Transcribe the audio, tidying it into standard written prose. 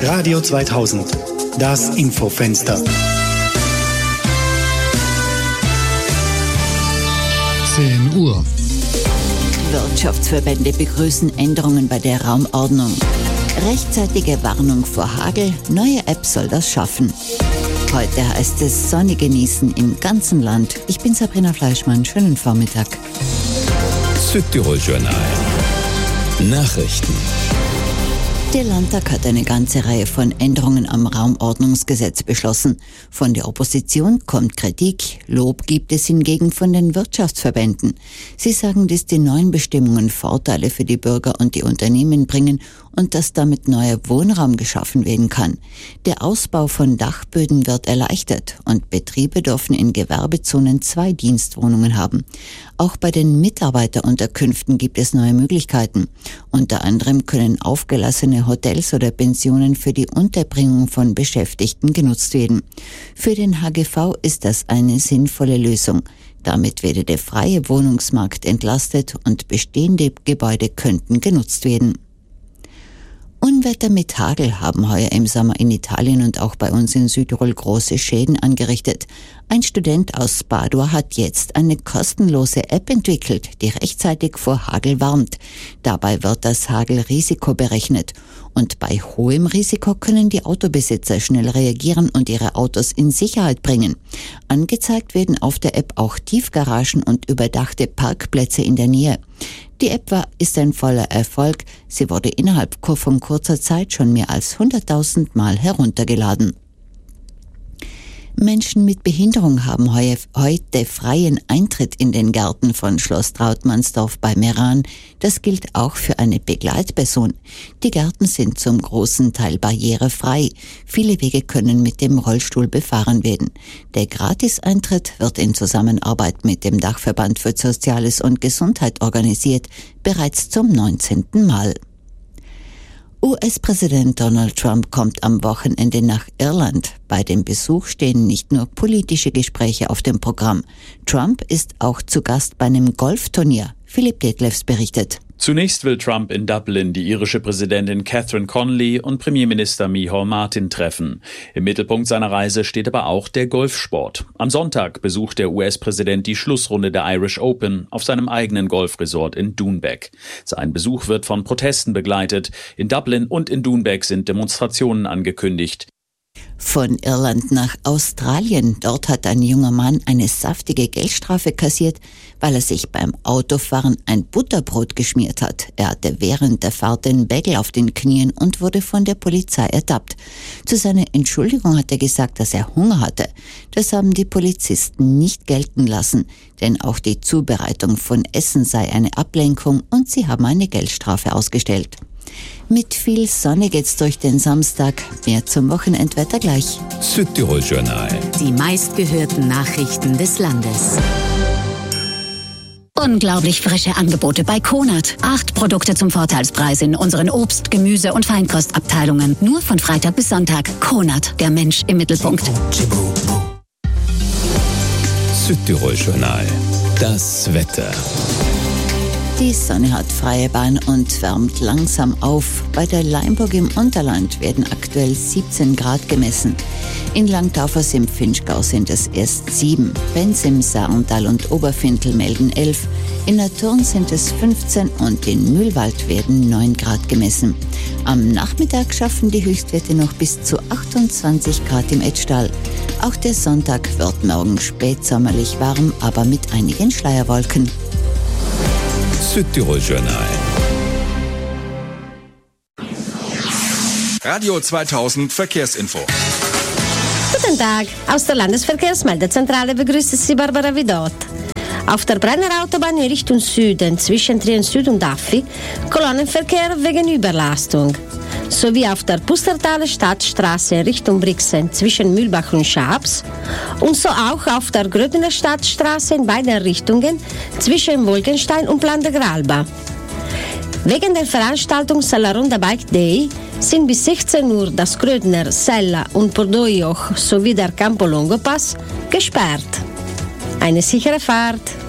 Radio 2000, das Infofenster. 10 Uhr. Wirtschaftsverbände begrüßen Änderungen bei der Raumordnung. Rechtzeitige Warnung vor Hagel, neue App soll das schaffen. Heute heißt es Sonne genießen im ganzen Land. Ich bin Sabrina Fleischmann, schönen Vormittag. Südtirol Journal. Nachrichten. Der Landtag hat eine ganze Reihe von Änderungen am Raumordnungsgesetz beschlossen. Von der Opposition kommt Kritik, Lob gibt es hingegen von den Wirtschaftsverbänden. Sie sagen, dass die neuen Bestimmungen Vorteile für die Bürger und die Unternehmen bringen und dass damit neuer Wohnraum geschaffen werden kann. Der Ausbau von Dachböden wird erleichtert und Betriebe dürfen in Gewerbezonen 2 Dienstwohnungen haben. Auch bei den Mitarbeiterunterkünften gibt es neue Möglichkeiten. Unter anderem können aufgelassene Hotels oder Pensionen für die Unterbringung von Beschäftigten genutzt werden. Für den HGV ist das eine sinnvolle Lösung. Damit werde der freie Wohnungsmarkt entlastet und bestehende Gebäude könnten genutzt werden. Unwetter mit Hagel haben heuer im Sommer in Italien und auch bei uns in Südtirol große Schäden angerichtet. Ein Student aus Padua hat jetzt eine kostenlose App entwickelt, die rechtzeitig vor Hagel warnt. Dabei wird das Hagelrisiko berechnet. Und bei hohem Risiko können die Autobesitzer schnell reagieren und ihre Autos in Sicherheit bringen. Angezeigt werden auf der App auch Tiefgaragen und überdachte Parkplätze in der Nähe. Die App ist ein voller Erfolg. Sie wurde innerhalb von kurzer Zeit schon mehr als 100.000 Mal heruntergeladen. Menschen mit Behinderung haben heute freien Eintritt in den Garten von Schloss Trautmannsdorf bei Meran. Das gilt auch für eine Begleitperson. Die Gärten sind zum großen Teil barrierefrei. Viele Wege können mit dem Rollstuhl befahren werden. Der Gratiseintritt wird in Zusammenarbeit mit dem Dachverband für Soziales und Gesundheit organisiert, bereits zum 19. Mal. US-Präsident Donald Trump kommt am Wochenende nach Irland. Bei dem Besuch stehen nicht nur politische Gespräche auf dem Programm. Trump ist auch zu Gast bei einem Golfturnier. Philipp Detlefs berichtet. Zunächst will Trump in Dublin die irische Präsidentin Catherine Connolly und Premierminister Micheál Martin treffen. Im Mittelpunkt seiner Reise steht aber auch der Golfsport. Am Sonntag besucht der US-Präsident die Schlussrunde der Irish Open auf seinem eigenen Golfresort in Doonbeg. Sein Besuch wird von Protesten begleitet. In Dublin und in Doonbeg sind Demonstrationen angekündigt. Von Irland nach Australien. Dort hat ein junger Mann eine saftige Geldstrafe kassiert, weil er sich beim Autofahren ein Butterbrot geschmiert hat. Er hatte während der Fahrt den Bagel auf den Knien und wurde von der Polizei ertappt. Zu seiner Entschuldigung hat er gesagt, dass er Hunger hatte. Das haben die Polizisten nicht gelten lassen, denn auch die Zubereitung von Essen sei eine Ablenkung und sie haben eine Geldstrafe ausgestellt. Mit viel Sonne geht's durch den Samstag. Mehr zum Wochenendwetter gleich. Südtirol Journal. Die meistgehörten Nachrichten des Landes. Unglaublich frische Angebote bei Konert. 8 Produkte zum Vorteilspreis in unseren Obst-, Gemüse- und Feinkostabteilungen. Nur von Freitag bis Sonntag. Konert, der Mensch im Mittelpunkt. Südtirol Journal. Das Wetter. Die Sonne hat freie Bahn und wärmt langsam auf. Bei der Leimburg im Unterland werden aktuell 17 Grad gemessen. In Langtaufers im Finchgau sind es erst 7. Benz im Sarental und Oberfintel melden 11. In Naturn sind es 15 und in Mühlwald werden 9 Grad gemessen. Am Nachmittag schaffen die Höchstwerte noch bis zu 28 Grad im Etschtal. Auch der Sonntag wird morgen spätsommerlich warm, aber mit einigen Schleierwolken. Südtirol Journal. Radio 2000 Verkehrsinfo. Guten Tag, aus der Landesverkehrsmeldezentrale begrüßt Sie Barbara Vidot. Auf der Brenner Autobahn in Richtung Süden zwischen Trien Süd und Affi Kolonnenverkehr wegen Überlastung. Sowie auf der Pustertaler Stadtstraße in Richtung Brixen zwischen Mühlbach und Schaabs und so auch auf der Grödener Stadtstraße in beiden Richtungen zwischen Wolkenstein und Plan de Gralba. Wegen der Veranstaltung Sella Ronda Bike Day sind bis 16 Uhr das Grödner, Sella und Pordoioch sowie der Campo Longo Pass gesperrt. Eine sichere Fahrt!